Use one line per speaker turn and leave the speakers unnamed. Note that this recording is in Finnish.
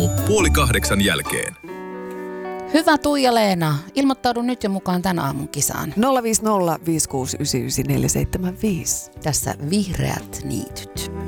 aamu 7:30 jälkeen.
Hyvä Tuija-Leena, ilmoittaudu nyt jo mukaan tän aamun kisaan.
050 5699475.
Tässä vihreät niityt.